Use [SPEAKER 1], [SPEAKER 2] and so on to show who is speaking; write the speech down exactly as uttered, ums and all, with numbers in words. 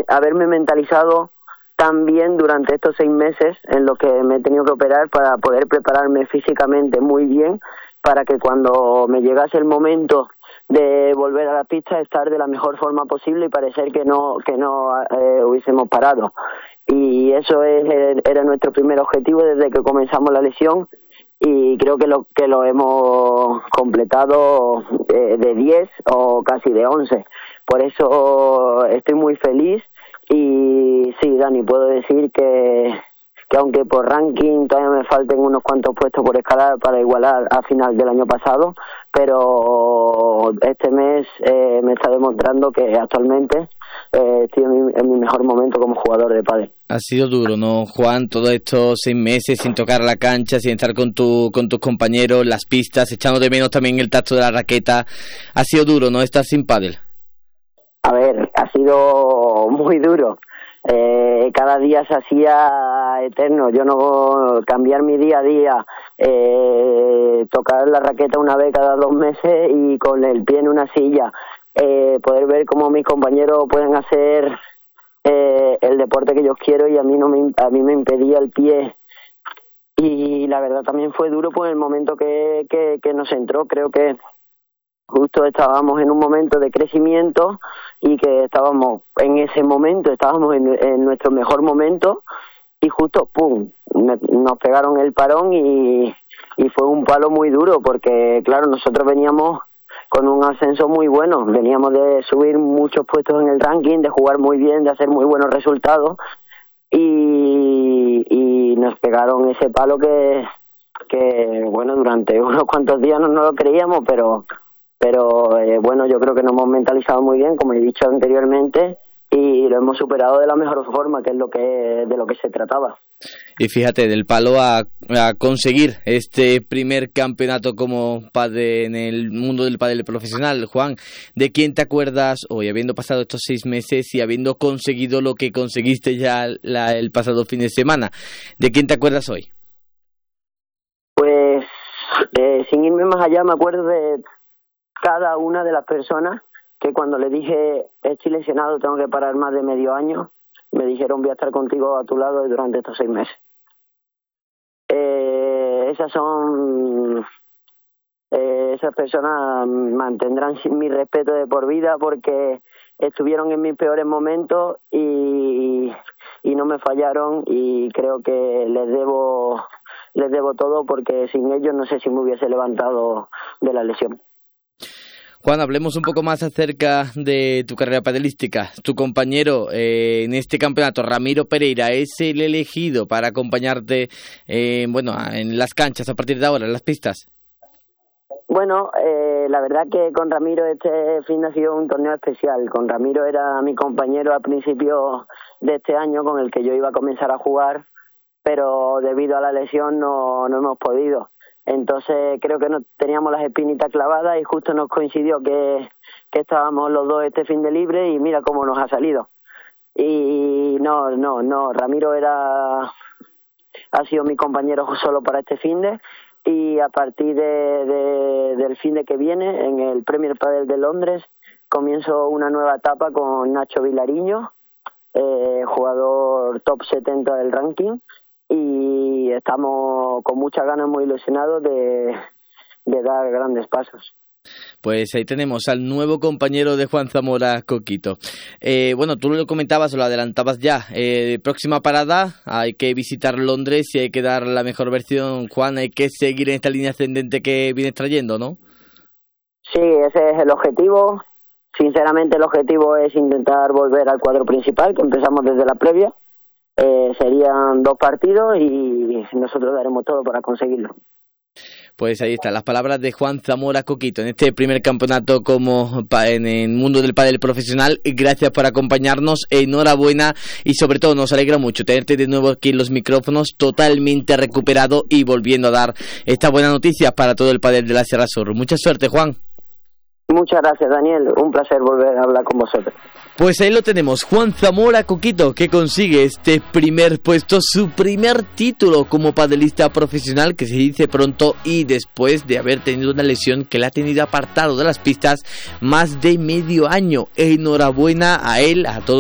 [SPEAKER 1] haberme, haberme mentalizado tan bien durante estos seis meses en los que me he tenido que operar para poder prepararme físicamente muy bien, para que cuando me llegase el momento de volver a la pista estar de la mejor forma posible y parecer que no que no eh, hubiésemos parado. Y eso es, era nuestro primer objetivo desde que comenzamos la lesión, y creo que lo que lo hemos completado eh, de diez o casi de once. Por eso estoy muy feliz. Y sí, Dani, puedo decir que, que aunque por ranking todavía me falten unos cuantos puestos por escalar para igualar a final del año pasado, pero este mes eh, me está demostrando que actualmente eh, estoy en mi, en mi mejor momento como jugador de pádel.
[SPEAKER 2] Ha sido duro, ¿no, Juan? Todos estos seis meses sin tocar la cancha, sin estar con tu con tus compañeros, las pistas, echando de menos también el tacto de la raqueta. Ha sido duro, ¿no?, estar sin pádel.
[SPEAKER 1] A ver, ha sido muy duro. Eh, cada día se hacía eterno. Yo no cambiar mi día a día, eh, tocar la raqueta una vez cada dos meses y con el pie en una silla, eh, poder ver cómo mis compañeros pueden hacer eh, el deporte que yo quiero y a mí no me a mí me impedía el pie. Y la verdad también fue duro por el momento que que, que nos entró. Creo que justo estábamos en un momento de crecimiento y que estábamos en ese momento, estábamos en, en nuestro mejor momento, y justo, ¡pum!, me, nos pegaron el parón y, y fue un palo muy duro porque, claro, nosotros veníamos con un ascenso muy bueno, veníamos de subir muchos puestos en el ranking, de jugar muy bien, de hacer muy buenos resultados, y, y nos pegaron ese palo que, que, bueno, durante unos cuantos días no, no lo creíamos, pero... Pero eh, bueno, yo creo que nos hemos mentalizado muy bien, como he dicho anteriormente, y lo hemos superado de la mejor forma, que es lo que de lo que se trataba.
[SPEAKER 2] Y fíjate, del palo a, a conseguir este primer campeonato como padre en el mundo del pádel profesional, Juan, ¿de quién te acuerdas hoy, habiendo pasado estos seis meses y habiendo conseguido lo que conseguiste ya la, el pasado fin de semana? ¿De quién te acuerdas hoy?
[SPEAKER 1] Pues, eh, sin irme más allá, me acuerdo de cada una de las personas que cuando le dije estoy lesionado, tengo que parar más de medio año, me dijeron voy a estar contigo a tu lado durante estos seis meses. Eh, esas son eh, esas personas mantendrán mi respeto de por vida porque estuvieron en mis peores momentos y, y no me fallaron, y creo que les debo les debo todo porque sin ellos no sé si me hubiese levantado de la lesión.
[SPEAKER 2] Juan, hablemos un poco más acerca de tu carrera padelística. Tu compañero eh, en este campeonato, Ramiro Pereira, es el elegido para acompañarte eh, bueno, en las canchas a partir de ahora, en las pistas.
[SPEAKER 1] Bueno, eh, la verdad que con Ramiro este fin ha sido un torneo especial. Con Ramiro era mi compañero al principio de este año con el que yo iba a comenzar a jugar, pero debido a la lesión no, no hemos podido. Entonces creo que no teníamos las espinitas clavadas y justo nos coincidió que, que estábamos los dos este fin de libre y mira cómo nos ha salido. Y no, no, no, Ramiro era ha sido mi compañero solo para este fin de, y a partir de, de del fin de que viene en el Premier Padel de Londres comienzo una nueva etapa con Nacho Vilariño, eh, jugador top setenta del ranking. Y estamos con muchas ganas, muy ilusionados de, de dar grandes pasos.
[SPEAKER 2] Pues ahí tenemos al nuevo compañero de Juan Zamora, Coquito. Eh, bueno, tú lo comentabas o lo adelantabas ya. Eh, próxima parada, hay que visitar Londres y hay que dar la mejor versión. Juan, hay que seguir en esta línea ascendente que vienes trayendo, ¿no?
[SPEAKER 1] Sí, ese es el objetivo. Sinceramente el objetivo es intentar volver al cuadro principal, que empezamos desde la previa. Eh, serían dos partidos y nosotros daremos todo para conseguirlo.
[SPEAKER 2] Pues ahí están las palabras de Juan Zamora, Coquito en este primer campeonato como en el mundo del pádel profesional. Gracias por acompañarnos, enhorabuena y sobre todo nos alegra mucho tenerte de nuevo aquí en los micrófonos, totalmente recuperado y volviendo a dar estas buenas noticias para todo el pádel de la Sierra Sur. Mucha suerte, Juan.
[SPEAKER 1] Muchas gracias, Daniel, un placer volver a hablar con vosotros.
[SPEAKER 2] Pues ahí lo tenemos, Juan Zamora, Coquito, que consigue este primer puesto, su primer título como padelista profesional, que se dice pronto, y después de haber tenido una lesión que le ha tenido apartado de las pistas más de medio año. Enhorabuena a él, a todos.